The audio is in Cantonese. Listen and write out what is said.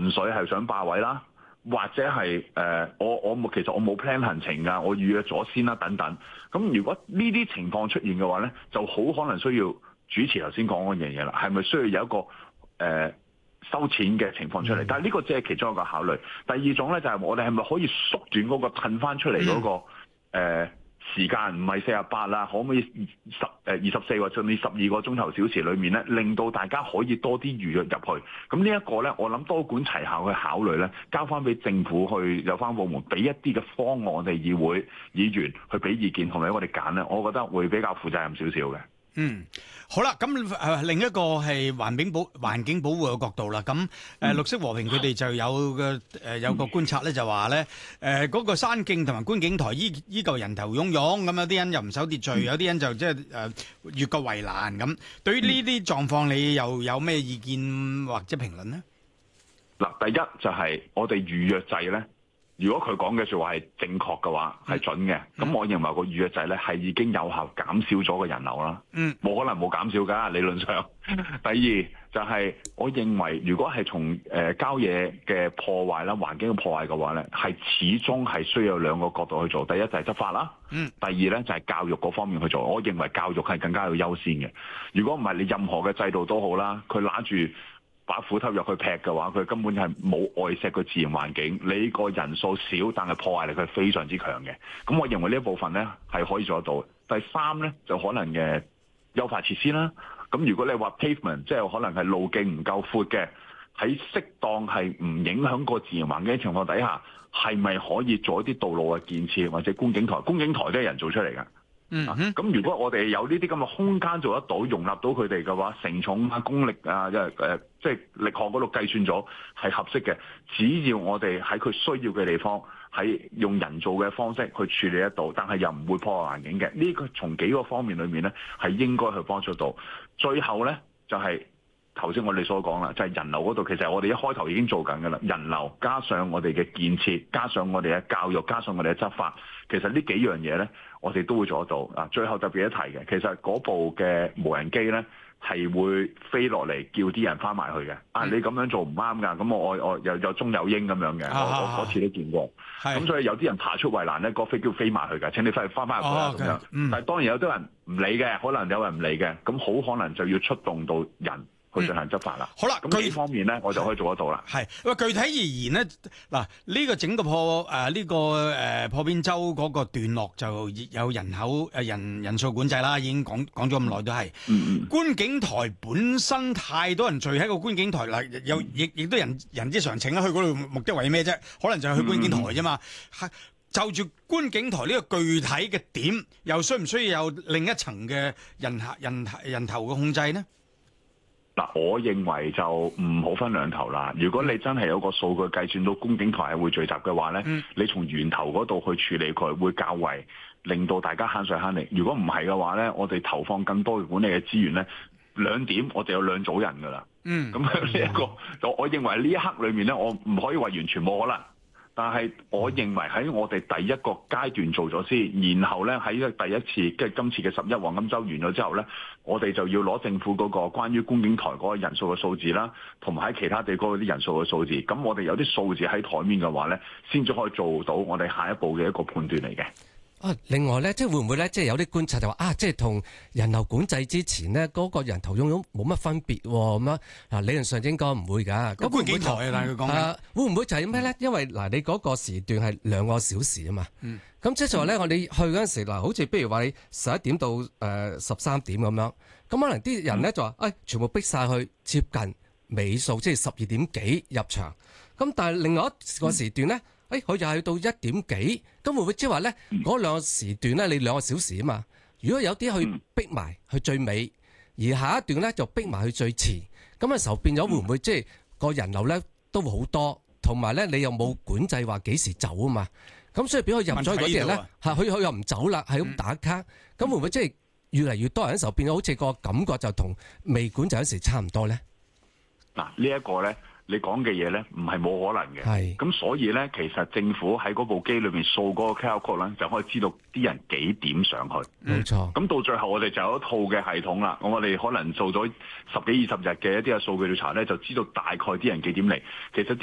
純粹係想霸位啦，或者係其實我冇 plan 行程㗎，我預約咗先啦等等。咁如果呢啲情況出現嘅話咧，就好可能需要主持頭先講嗰樣嘢啦，係咪需要有一個收錢嘅情況出嚟？但係呢個只係其中一個考慮。第二種咧就係我哋係咪可以縮短嗰個褪翻出嚟嗰個時間，唔係48啦，可唔可以24或者甚至12個鐘頭小時裏面咧，令到大家可以多啲預約入去？咁呢一個咧，我諗多管齊下去考慮咧，交翻俾政府去有關部門俾一啲嘅方案，我哋議會議員去俾意見，同埋我哋揀咧，我覺得會比較負責任少少嘅。 好啦，咁另一個係環境保護嘅角度啦。咁綠色和平佢哋就有個觀察咧，就話咧嗰個山徑同埋觀景台依舊人頭湧湧，咁有啲人又唔守秩序，有啲人就即係越過圍欄咁。對於呢啲狀況，你又有咩意見或者評論呢？ 嗱，第一就係我哋預約制咧。如果佢講嘅說話係正確嘅話，係準嘅，咁我認為個預約制咧係已經有效減少咗個人流啦。冇可能冇減少㗎，理論上。第二就係我認為，如果係從郊野嘅破壞啦、環境嘅破壞嘅話咧，係始終係需要兩個角度去做。第一就係執法啦，第二咧就係教育嗰方面去做。我認為教育係更加要優先嘅。如果唔係，你任何嘅制度都好啦，佢揦住把斧頭入去劈嘅話，佢根本係冇愛惜個自然環境。你個人數少，但係破壞力係非常之強嘅。咁我認為呢一部分咧係可以做得到。第三咧就可能嘅優化設施啦。咁如果你話 pavement， 即係可能係路徑唔夠闊嘅，喺適當係唔影響個自然環境嘅情況底下，係咪可以做一啲道路嘅建設或者觀景台？觀景台都係人做出嚟㗎。咁如果我哋有呢啲咁嘅空間做得到，容納到佢哋嘅話，承重啊、功力啊，即係力學嗰度計算咗係合適嘅。只要我哋喺佢需要嘅地方，係用人造嘅方式去處理得到，但係又唔會破壞環境嘅。呢個從幾個方面裏面咧，係應該去幫助到。最後咧就係頭先我哋所講啦，就係人流嗰度，其實我哋一開頭已經做緊㗎啦。人流加上我哋嘅建設，加上我哋嘅教育，加上我哋嘅執法，其實呢幾樣嘢咧，我哋都會做得到。啊，最後特別一提嘅，其實嗰部嘅無人機咧係會飛落嚟叫啲人翻埋去嘅。啊，你咁樣做唔啱㗎，咁我有中有英咁樣嘅，我嗰次都見過。咁所以有啲人爬出圍欄咧，個飛機飛埋去㗎，請你翻入去啦咁樣。但係當然有啲人唔理嘅，可能有人唔理嘅，咁好可能就要出動到人去進行執法啦。好啦，咁呢方面咧，我就可以做得到啦。 係，具體而言咧，嗱，呢個整個破邊洲嗰個段落就有人口人數管制啦，已經講咗咁耐都係。觀景台本身太多人聚喺個觀景台嗱，又亦都人之常情啦，去嗰度目的為咩啫？可能就係去觀景台啫嘛。就住觀景台呢個具體嘅點，又需唔需要有另一層嘅人頭嘅控制呢？ 嗱，我認為就唔好分兩頭啦。如果你真係有個數據計算到觀景台係會聚集嘅話咧，你從源頭嗰度去處理佢，會較為令到大家慳水慳力。如果唔係嘅話咧，我哋投放更多嘅管理嘅資源咧，2點我哋有2組人噶啦。咁呢一個，我認為呢一刻裏面咧，我唔可以話完全冇可能。但係，我認為喺我哋第一個階段做咗先，然後咧喺第一次即係今次嘅11黃金週完咗之後咧，我哋就要攞政府嗰個關於觀景台嗰個人數嘅數字啦，同埋喺其他地區嗰啲人數嘅數字。咁我哋有啲數字喺台面嘅話咧，先至可以做到我哋下一步嘅一個判斷嚟嘅。 另外咧，即係會唔會咧，即係有啲觀察就話即係同人流管制之前呢，嗰個人頭湧湧冇乜分別咁樣。嗱，理論上應該唔會㗎。 咁觀景台啊，但係佢講會唔會就係咩咧？因為嗱，你嗰個時段係2個小時啊嘛。咁即係話咧，我哋去嗰陣時嗱，好似譬如話你11點到13點咁樣，咁可能啲人咧就話全部逼晒去接近尾數，即係12點幾入場。咁但係另外一個時段咧。佢就係到1點幾，咁會唔會即係話咧嗰2個時段咧？你2個小時啊嘛。如果有啲去逼埋去最尾，而下一段咧就逼埋去最前，咁嘅時候變咗會唔會即係個人流咧都會好多，同埋咧你又冇管制話幾時走啊嘛？咁所以俾佢入咗嗰啲人咧，佢又唔走啦，係咁打卡，咁會唔會即係越嚟越多人嘅時候變咗好似個感覺就同未管制嗰時差唔多咧？ 嗱，呢一個咧。你講嘅嘢咧，唔係冇可能嘅。咁所以咧，其實政府喺嗰部機裏面掃嗰個 QR code 咧，就可以知道啲人幾點上去。 冇錯。咁到最後我哋就有一套嘅系統啦。我哋可能做咗10幾20日嘅一啲嘅數據調查咧，就知道大概啲人幾點嚟。其實啲